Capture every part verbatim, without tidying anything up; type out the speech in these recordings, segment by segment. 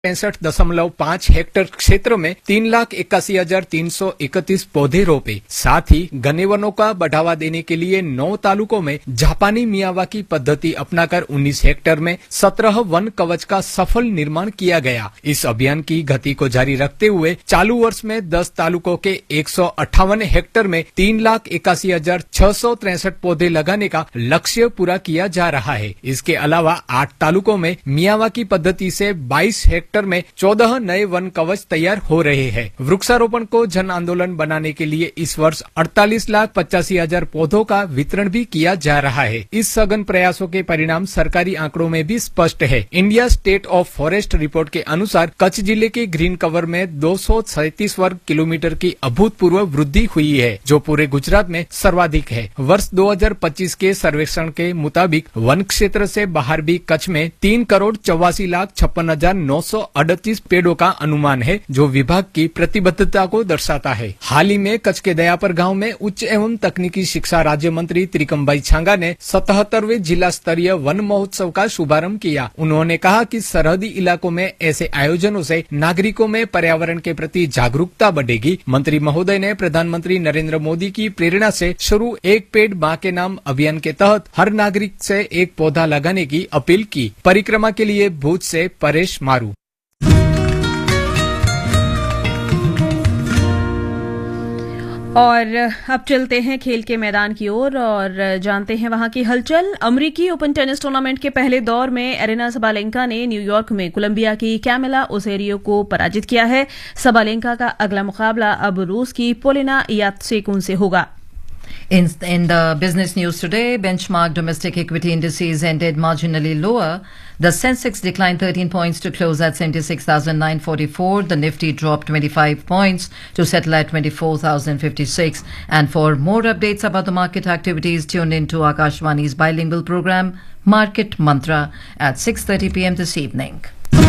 पैंसठ दशमलव पाँच हेक्टेयर क्षेत्र में तीन लाख इक्यासी हजार तीन सौ इकतीस पौधे रोपे। साथ ही घने वनों का बढ़ावा देने के लिए नौ तालुकों में जापानी मियावाकी पद्धति अपनाकर उन्नीस हेक्टेयर में सत्रह वन कवच का सफल निर्माण किया गया। इस अभियान की गति को जारी रखते हुए चालू वर्ष में दस तालुकों के एक सौ अट्ठावन हेक्टेयर में तीन लाख इक्यासी हजार छह सौ तिरसठ पौधे लगाने का लक्ष्य पूरा किया जा रहा है। इसके अलावा आठ तालुकों में मियावाकी पद्धति से बाईस हेक्टेयर में चौदह नए वन कवच तैयार हो रहे हैं। वृक्षारोपण को जन आंदोलन बनाने के लिए इस वर्ष अड़तालीस लाख पचासी हजार पौधों का वितरण भी किया जा रहा है। इस सघन प्रयासों के परिणाम सरकारी आंकड़ों में भी स्पष्ट है। India state of forest report के अनुसार कच्छ जिले के ग्रीन कवर में दो सौ सैंतीस वर्ग किलोमीटर की अभूतपूर्व वृद्धि हुई है, जो पूरे गुजरात में सर्वाधिक है। वर्ष दो हजार पच्चीस के सर्वेक्षण के मुताबिक वन क्षेत्र से बाहर भी कच्छ में तीन करोड़ चौवासी लाख छप्पन हजार नौ सौ अड़तीस पेड़ों का अनुमान है, जो विभाग की प्रतिबद्धता को दर्शाता है। हाल ही में कच्छ के दयापर गांव में उच्च एवं तकनीकी शिक्षा राज्य मंत्री त्रिकमभाई छांगा ने सतहत्तरवें जिला स्तरीय वन महोत्सव का शुभारंभ किया। उन्होंने कहा कि सरहदी इलाकों में ऐसे आयोजनों से नागरिकों में पर्यावरण के प्रति जागरूकता बढ़ेगी। मंत्री महोदय ने प्रधानमंत्री नरेंद्र मोदी की प्रेरणा से शुरू एक पेड़ मां के नाम अभियान के तहत हर नागरिक से एक पौधा लगाने की अपील की। परिक्रमा के लिए भुज से परेश मारू। और अब चलते हैं खेल के मैदान की ओर और जानते हैं वहां की हलचल। अमरीकी ओपन टेनिस टूर्नामेंट के पहले दौर में एरिना सबालेंका ने न्यूयॉर्क में कोलंबिया की कैमिला ओसेरियो को पराजित किया है। सबालेंका का अगला मुकाबला अब रूस की पोलिना यात्सेकुन से होगा। In, in the business news today, benchmark domestic equity indices ended marginally lower. The Sensex declined thirteen points to close at seventy-six thousand nine hundred forty-four. The Nifty dropped twenty-five points to settle at twenty-four thousand fifty-six. And for more updates about the market activities, tune in to Akashvani's bilingual program, Market Mantra, at six thirty p m this evening.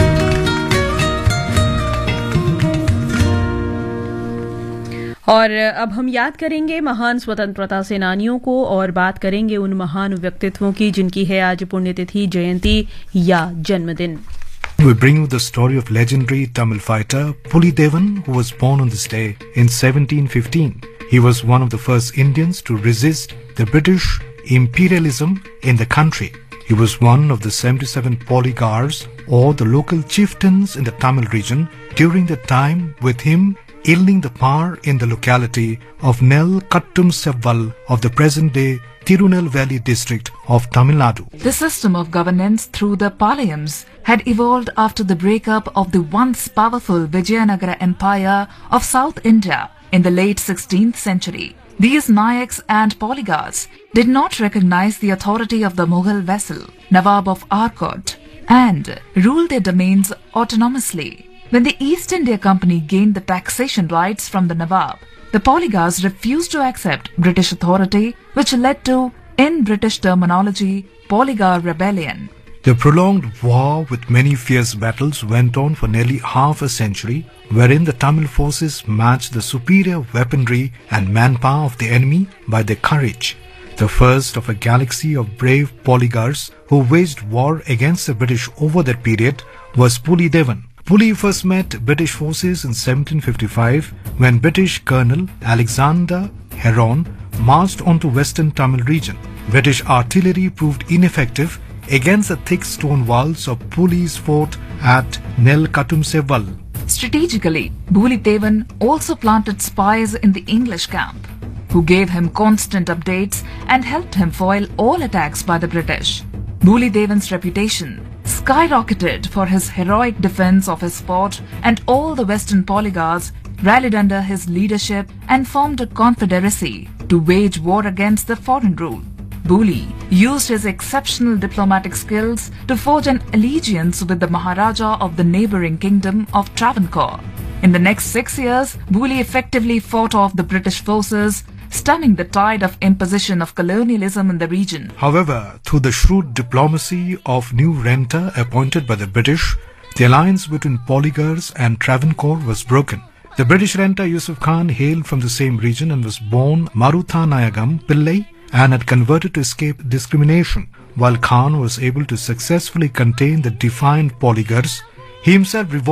और अब हम याद करेंगे महान स्वतंत्रता सेनानियों को और बात करेंगे उन महान व्यक्तित्वों की जिनकी है आज पुण्यतिथि, जयंती या जन्मदिन। We bring you the story of legendary Tamil fighter Pulidevan, who was born on this day in seventeen fifteen. He was one of the first Indians to resist the British imperialism in the country. He was one of the seventy-seven polygars, or the local chieftains in the Tamil region during the time with him wielding the power in the locality of Nel Kattum Sevval of the present-day Tirunelveli district of Tamil Nadu. The system of governance through the Palayams had evolved after the breakup of the once powerful Vijayanagara Empire of South India in the late sixteenth century. These Nayaks and polygars did not recognize the authority of the Mughal vassal, Nawab of Arcot, and ruled their domains autonomously. When the East India Company gained the taxation rights from the Nawab, the polygars refused to accept British authority, which led to, in British terminology, polygar rebellion. The prolonged war with many fierce battles went on for nearly half a century, wherein the Tamil forces matched the superior weaponry and manpower of the enemy by their courage. The first of a galaxy of brave polygars who waged war against the British over that period was Pulidevan. Puli first met British forces in seventeen fifty-five when British Colonel Alexander Heron marched onto western Tamil region. British artillery proved ineffective against the thick stone walls of Puli's fort at Nel Kattum Sevval. Strategically, Pulidevan also planted spies in the English camp, who gave him constant updates and helped him foil all attacks by the British. Pulidevan's reputation skyrocketed for his heroic defense of his fort, and all the western polygars rallied under his leadership and formed a confederacy to wage war against the foreign rule. Puli used his exceptional diplomatic skills to forge an allegiance with the Maharaja of the neighbouring kingdom of Travancore. In the next six years, Puli effectively fought off the British forces, stemming the tide of imposition of colonialism in the region. However, through the shrewd diplomacy of new Renter appointed by the British, the alliance between polygars and Travancore was broken. The British Renter Yusuf Khan hailed from the same region and was born Marutha Nayagam Pillai and had converted to escape discrimination. While Khan was able to successfully contain the defiant polygars, He himself